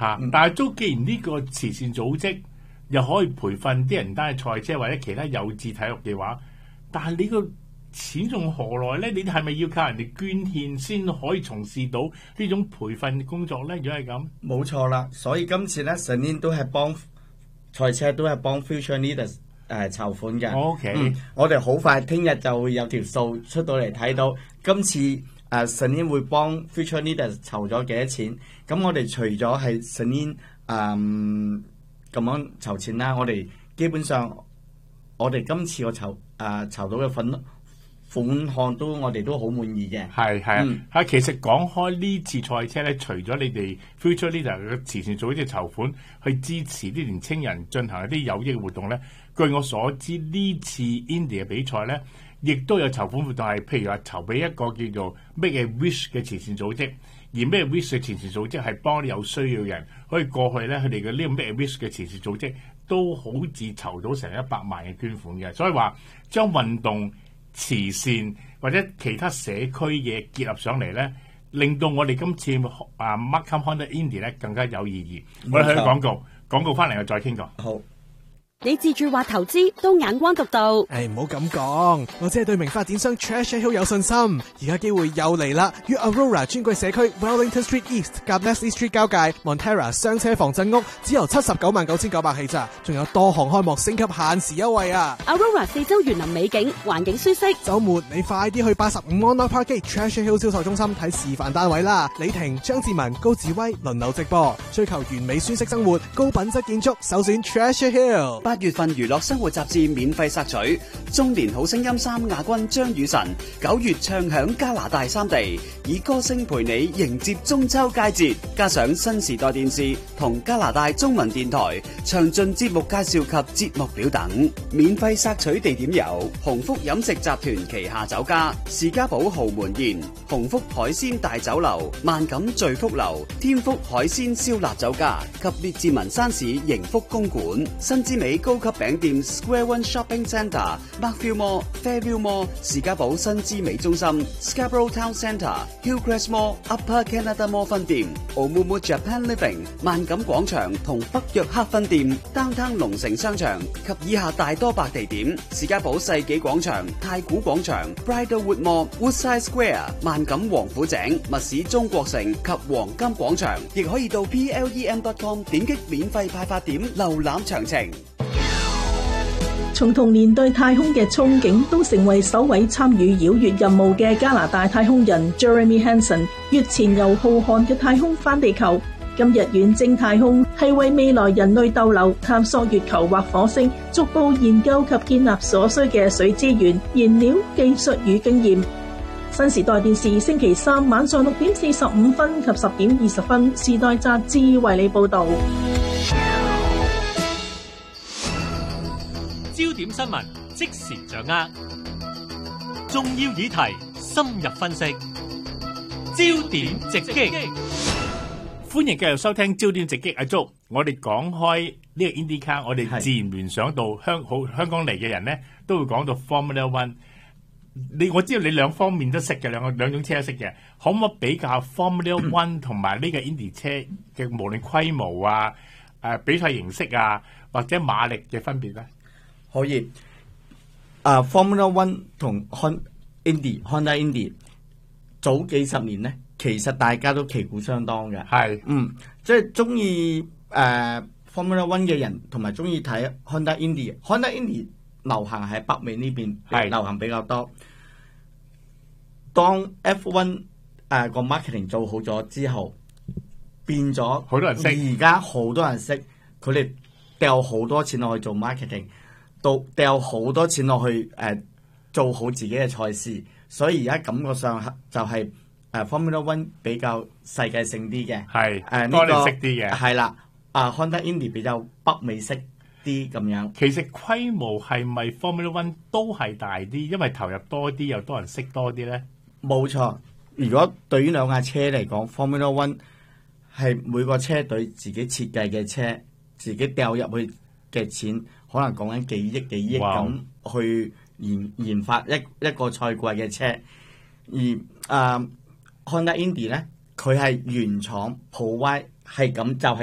但係都既然呢個慈善組織又可以培訓啲人單係賽車或者其他有志體育嘅話，但係你個錢從何來咧？你哋係咪要靠人哋捐獻先可以從事到呢種培訓工作咧？如果係咁， 冇錯啦。所以今次咧，Celine 都係幫賽車，都係幫 Future Leaders 籌款嘅。 OK， 我哋好快聽日就會有條數出到嚟睇到，今次Celine 會幫 Future Leaders 籌咗幾多錢。咁我哋除咗係 Celine 咁樣籌錢啦，我哋基本上我哋今次個籌到嘅款項都我哋都好滿意嘅。 係啊，其實講開呢次賽車咧，除咗你哋 Future Leader 嘅慈善組織籌款去支持啲年青人進行一啲有益嘅活動咧，據我所知呢次 Indy 嘅比賽咧，亦都有籌款活動係，譬如話籌俾一個叫做 Make a Wish 嘅慈善組織，而 Make a Wish 嘅慈善組織係幫啲有需要嘅人，可以過去咧佢哋嘅呢個 Make a Wish 嘅慈善組織都好似籌到成100萬嘅捐款嘅，所以話將運動、慈善或者其他社區嘢結合上嚟咧，令到我哋今次Markham Honda Indy 咧更加有意義。我哋去廣告翻嚟我再傾過。 好。 你自住或投資都眼光獨到。 唔好咁講，我只係對名發展商 Treasure Hill 有信心。而家機會又嚟啦，於 Aurora 專櫃社區 Wellington Street East 及 Leslie Street 交界 Montera 雙車防震屋，只由799900起咋，仲有多項開幕升級限時優惠啊！ Aurora 四周園林美景，環境舒適。 週末你快啲去85安樂 Park Treasure Hill 銷售中心睇示範單位啦！李婷、張志文、高志威輪流直播，追求完美舒適生活，高品質建築，首選 Treasure Hill。 8月份娛樂生活雜誌免費索取，中年好聲音3亞軍張雨晨9月唱響加拿大3地，以歌聲陪你迎接中秋佳節，加上新時代電視同加拿大中文電台詳盡節目介紹及節目表等。免費索取地點有鴻福飲食集團旗下酒家士嘉堡豪門宴、鴻福海鮮大酒樓、萬錦聚福樓、天福海鮮燒臘酒家及列治文山市盈福公館、新之美高級餅店 Square One Shopping Centre、Markville Mall、Fairview Mall、士嘉堡新之美中心、Scarborough Town Centre、Hillcrest Mall、Upper Canada Mall 分店、Omumu Japan Living、萬錦廣場同北約克分店、Downtown 龍城商場及以下大多白地點：士嘉堡世紀廣場、太古廣場、Bridlewood Mall、Woodside Square、萬錦王府井、密市中國城及黃金廣場，亦可以到 plem.com 點擊免費派發點瀏覽詳情。 從童年對太空嘅憧憬，都成為首位參與繞月任務嘅加拿大太空人 Jeremy Hansen 月前由浩瀚嘅太空返地球。今日遠征太空係為未來人類逗留、探索月球或火星，逐步研究及建立所需嘅水資源、燃料、技術與經驗。新時代電視星期三晚上6點45分及10點20分，時代雜誌為你報道。 焦點新聞即時掌握，重要議題深入分析，焦點直擊。 歡迎繼續收聽焦點直擊。阿 Jo，我哋講開呢個 IndyCar，我哋自然聯想到香港嚟嘅人咧，都會講到 Formula One。我知道你兩方面都識嘅，兩種車都識嘅，可唔可以比較 Formula One 同埋呢個 Indy 車嘅無論規模啊、比賽形式啊或者馬力嘅分別咧？ 可以。Formula One 同 Honda Indy 早幾十年咧，其實大家都旗鼓相當嘅。 係， 即係中意Formula One 嘅人同埋中意睇 Honda Indy。Honda Indy 流行喺北美呢邊流行比較多。當 F1 個 marketing 做好咗之後，變咗好多人識。 而家好多人識，佢哋掉好多錢落去做 marketing， 掉好多錢落去做好自己嘅賽事，所以而家感覺上就係Formula One 比較世界性啲嘅， 係多人識啲嘅， 係啦。Honda Indy 比較北美式啲咁樣。 其實規模係咪 Formula One 都係大啲？因為投入多啲，又多人識多啲咧。 冇錯，如果對於兩架車嚟講，Formula One 係每個車隊自己設計嘅車，自己掉入去嘅錢，可能講緊幾億咁去研發一個賽季嘅車。而Honda Indy 咧，佢係原廠 provide 係咁就係